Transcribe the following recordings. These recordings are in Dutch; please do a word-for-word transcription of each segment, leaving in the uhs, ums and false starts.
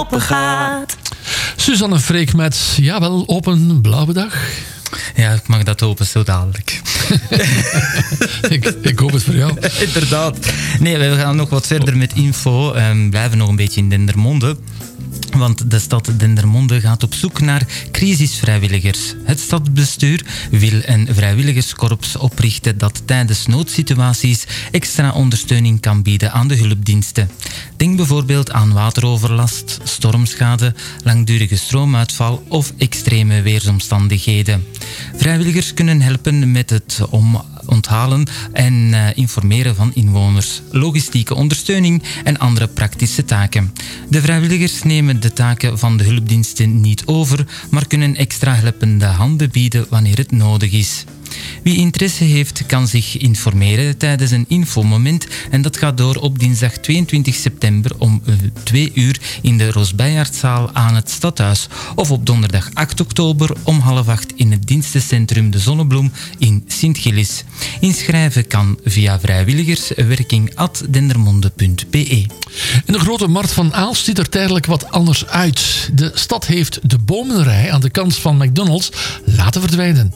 open gaat. Suzanne Freek met, jawel, op een blauwe dag. Ja, ik mag dat hopen zo dadelijk. ik, ik hoop het voor jou. Inderdaad. Nee, we gaan nog wat verder met info. We blijven nog een beetje in Dendermonde. Want de stad Dendermonde gaat op zoek naar crisisvrijwilligers. Het stadsbestuur wil een vrijwilligerskorps oprichten dat tijdens noodsituaties extra ondersteuning kan bieden aan de hulpdiensten. Denk bijvoorbeeld aan wateroverlast, stormschade, langdurige stroomuitval of extreme weersomstandigheden. Vrijwilligers kunnen helpen met het om onthalen en uh, informeren van inwoners, logistieke ondersteuning en andere praktische taken. De vrijwilligers nemen de taken van de hulpdiensten niet over, maar kunnen extra helpende handen bieden wanneer het nodig is. Wie interesse heeft, kan zich informeren tijdens een infomoment en dat gaat door op dinsdag tweeëntwintig september om twee uur in de Roosbejaardzaal aan het Stadhuis of op donderdag acht oktober om half acht in het dienstencentrum De Zonnebloem in Sint-Gillis. Inschrijven kan via vrijwilligerswerking at dendermonde punt be. En de grote markt van Aalst ziet er tijdelijk wat anders uit. De stad heeft de bomenrij aan de kant van McDonald's laten verdwijnen.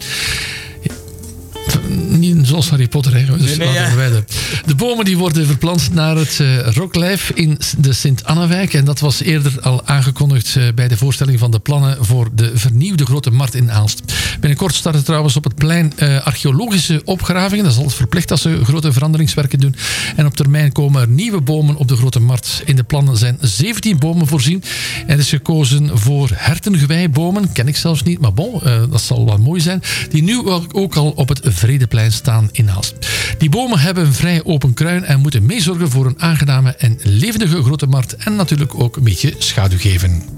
Niet zoals Harry Potter, hè. Dus nee, nee, ja. De bomen die worden verplant naar het uh, Rocklijf in de Sint-Annewijk. En dat was eerder al aangekondigd uh, bij de voorstelling van de plannen voor de vernieuwde Grote Markt in Aalst. Binnenkort starten trouwens op het plein uh, archeologische opgravingen. Dat is altijd verplicht als ze grote veranderingswerken doen. En op termijn komen er nieuwe bomen op de Grote Markt. In de plannen zijn zeventien bomen voorzien. En het is gekozen voor hertengewijbomen. Ken ik zelfs niet, maar bon, uh, dat zal wel mooi zijn. Die nu ook al op het Vredeplein staan in Aalst. Die bomen hebben een vrij open kruin en moeten meezorgen voor een aangename en levendige Grote Markt en natuurlijk ook een beetje schaduw geven.